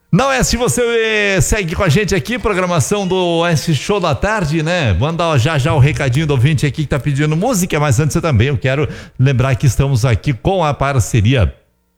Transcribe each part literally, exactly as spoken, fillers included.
Não é se você segue com a gente aqui, programação do S Show da Tarde, né? Manda já já o recadinho do ouvinte aqui que tá pedindo música, mas antes eu também eu quero lembrar que estamos aqui com a parceria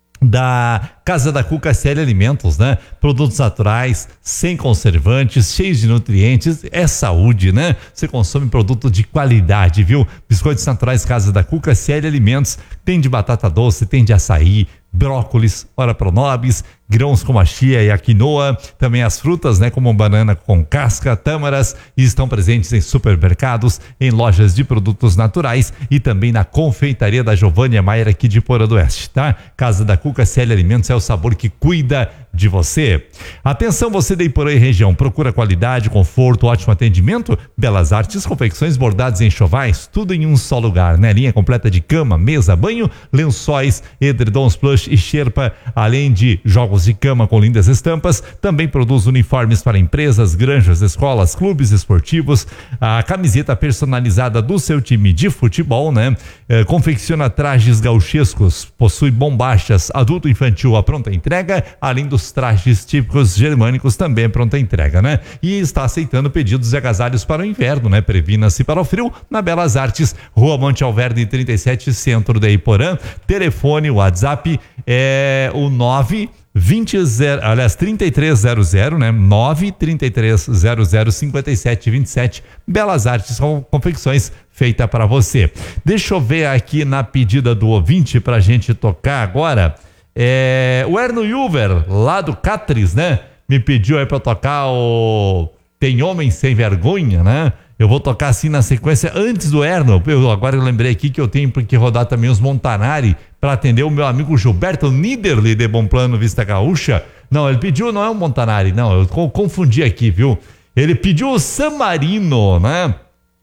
da Casa da Cuca C L Alimentos, né? Produtos naturais, sem conservantes, cheios de nutrientes, é saúde, né? Você consome produto de qualidade, viu? Biscoitos naturais Casa da Cuca C L Alimentos, tem de batata doce, tem de açaí, brócolis, ora pronobis, grãos como a chia e a quinoa, também as frutas, né, como banana com casca, tâmaras, e estão presentes em supermercados, em lojas de produtos naturais e também na confeitaria da Giovânia Maier aqui de Porã do Oeste, tá? Casa da Cuca C L Alimentos é o sabor que cuida de você. Atenção, você de Iporã e região, procura qualidade, conforto, ótimo atendimento? Belas Artes, confecções, bordados e enxovais, tudo em um só lugar, né? Linha completa de cama, mesa, banho, lençóis, edredons plush e xerpa, além de jogos de cama com lindas estampas, também produz uniformes para empresas, granjas, escolas, clubes esportivos, a camiseta personalizada do seu time de futebol, né? É, confecciona trajes gauchescos, possui bombachas, adulto e infantil à pronta entrega, além dos trajes típicos germânicos também à pronta entrega, né? E está aceitando pedidos de agasalhos para o inverno, né? Previna-se para o frio na Belas Artes, Rua Monte Alverne trinta e sete, centro de Iporã. Telefone, WhatsApp é o nove vinte, aliás, trinta e três zero zero, né? nove trinta e três zero zero cinquenta e sete vinte e sete. Belas Artes com confecções feita para você. Deixa eu ver aqui na pedida do ouvinte pra gente tocar agora. É, o Erno Yuver, lá do Catris, né? Me pediu aí pra tocar o Tem Homem Sem Vergonha, né? Eu vou tocar assim na sequência antes do Erno. Eu, agora eu lembrei aqui que eu tenho que rodar também os Montanari para atender o meu amigo Gilberto Niederli de Bom Plano, Vista Gaúcha. Não, ele pediu, não é o Montanari, não, eu confundi aqui, viu? Ele pediu o San Marino, né?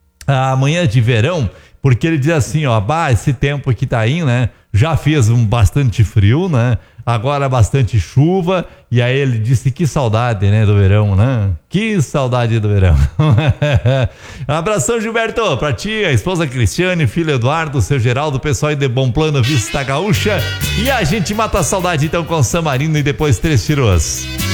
Amanhã de verão, porque ele diz assim, ó, bah, esse tempo que tá aí, né? Já fez um bastante frio, né? Agora bastante chuva, e aí ele disse que saudade, né, do verão, né? Que saudade do verão. Abração, Gilberto, pra ti, a esposa Cristiane, filho Eduardo, seu Geraldo, pessoal aí de Bom Plano, Vista Gaúcha, e a gente mata a saudade então com San Marino e depois Três Tiros.